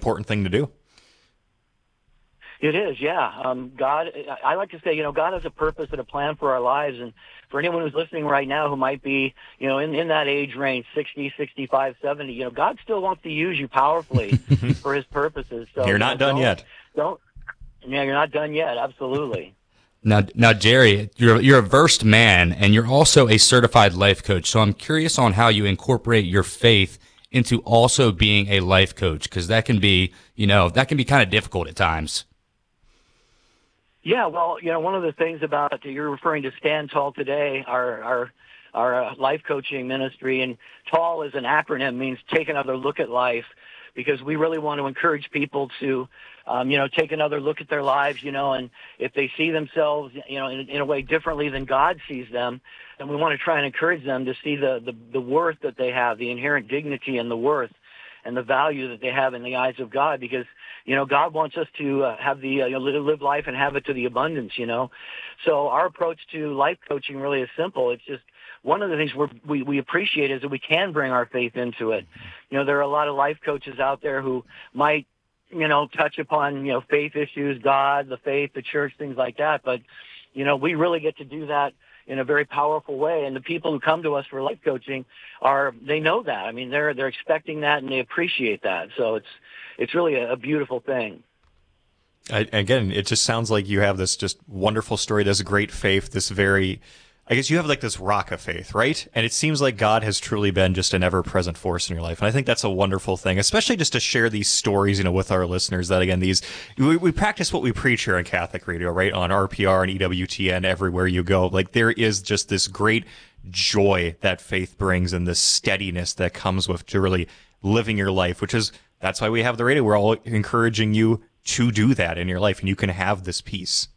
important thing to do. It is, yeah. God, I like to say, God has a purpose and a plan for our lives. And for anyone who's listening right now who might be, in that age range, 60, 65, 70, God still wants to use you powerfully for his purposes. So You're not done yet. Yeah, you're not done yet. Absolutely. Now, Jerry, you're a versed man, and you're also a certified life coach. So I'm curious on how you incorporate your faith into also being a life coach, because that can be kind of difficult at times. Yeah, well, one of the things about you're referring to Stand Tall Today, our life coaching ministry, and TALL is an acronym, means take another look at life, because we really want to encourage people to, take another look at their lives, and if they see themselves, in a way differently than God sees them, then we want to try and encourage them to see the worth that they have, the inherent dignity and the worth and the value that they have in the eyes of God, because God wants us to have live life and have it to the abundance. So our approach to life coaching really is simple. It's just one of the things we appreciate is that we can bring our faith into it. There are a lot of life coaches out there who might touch upon faith issues, God, the faith, the church, things like that. But we really get to do that in a very powerful way. And the people who come to us for life coaching they know that. I mean, they're expecting that and they appreciate that. So it's really a beautiful thing. Again, it just sounds like you have this just wonderful story, this great faith, I guess you have like this rock of faith, right? And it seems like God has truly been just an ever-present force in your life. And I think that's a wonderful thing, especially just to share these stories, with our listeners, that again, we practice what we preach here on Catholic Radio, right? On RPR and EWTN, everywhere you go. Like, there is just this great joy that faith brings and this steadiness that comes with to really living your life, that's why we have the radio. We're all encouraging you to do that in your life, and you can have this peace.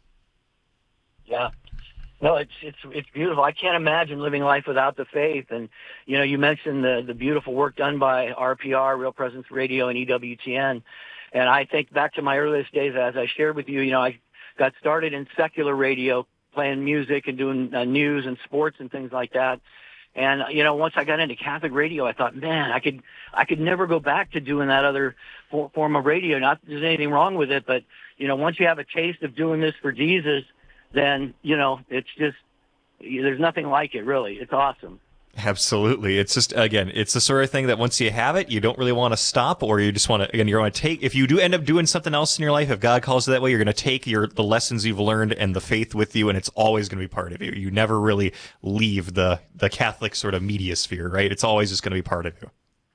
Yeah. No, it's beautiful. I can't imagine living life without the faith. And, you mentioned the beautiful work done by RPR, Real Presence Radio, and EWTN. And I think back to my earliest days, as I shared with you, I got started in secular radio, playing music and doing news and sports and things like that. And, once I got into Catholic radio, I thought, man, I could never go back to doing that other form of radio. Not that there's anything wrong with it, but, once you have a taste of doing this for Jesus, then, it's just, there's nothing like it, really. It's awesome. Absolutely. It's just, again, it's the sort of thing that once you have it, you don't really want to stop, or you just want to, again, you're going to take, if you do end up doing something else in your life, if God calls it that way, you're going to take the lessons you've learned and the faith with you, and it's always going to be part of you. You never really leave the Catholic sort of media sphere, right? It's always just going to be part of you.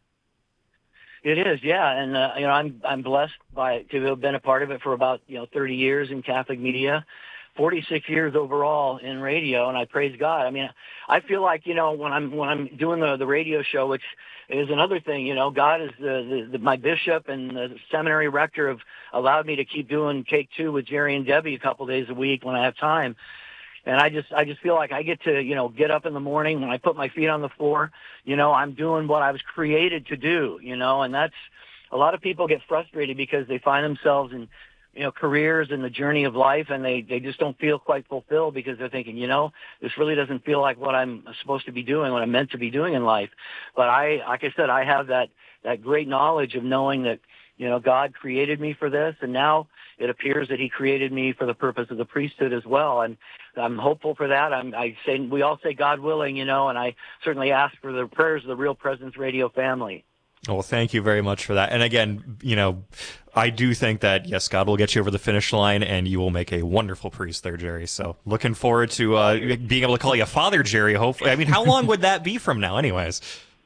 It is, yeah. And, I'm blessed to have been a part of it for about, 30 years in Catholic media. 46 years overall in radio, and I praise God. I mean, I feel like, when I'm doing the radio show, which is another thing, God is my bishop, and the seminary rector have allowed me to keep doing Take Two with Jerry and Debbie a couple days a week when I have time. And I just feel like I get to, get up in the morning when I put my feet on the floor, I'm doing what I was created to do, and that's, a lot of people get frustrated because they find themselves in, careers and the journey of life, and they just don't feel quite fulfilled because they're thinking, this really doesn't feel like what I'm supposed to be doing, what I'm meant to be doing in life. But like I said, I have that great knowledge of knowing that, God created me for this, and now it appears that he created me for the purpose of the priesthood as well. And I'm hopeful for that. We all say God willing, and I certainly ask for the prayers of the Real Presence Radio family. Well, thank you very much for that. And again, I do think that, yes, God will get you over the finish line, and you will make a wonderful priest there, Jerry. So looking forward to being able to call you Father Jerry, hopefully. I mean, how long would that be from now anyways?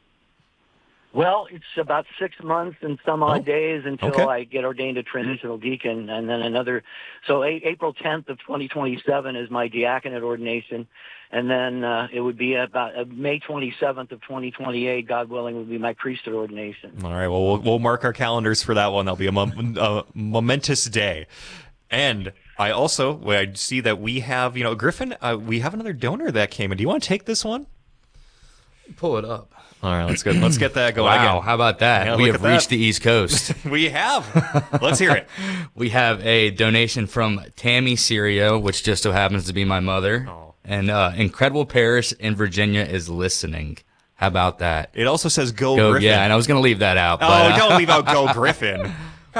Well, it's about 6 months and some odd days until okay. I get ordained a transitional deacon, and then so April 10th of 2027 is my diaconate ordination, and then it would be about May 27th of 2028, God willing, would be my priesthood ordination. All right, well, we'll mark our calendars for that one. That'll be a momentous day. And I see that we have, Griffin, we have another donor that came in. Do you want to take this one? Pull it up. All right, let's get that going. Wow, again. how about that? Yeah, we have reached the East Coast. We have. Let's hear it. We have a donation from Tammy Serio, which just so happens to be my mother. Oh. And Incredible Parish in Virginia is listening. How about that? It also says Go Griffin. Yeah, and I was going to leave that out. Oh, but, don't leave out Go Griffin.